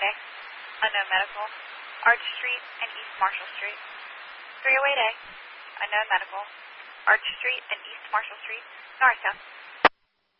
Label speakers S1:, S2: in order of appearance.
S1: 308A, unknown medical, Arch Street and East Marshall Street. 308A, unknown medical, Arch Street and East Marshall Street, Norristown.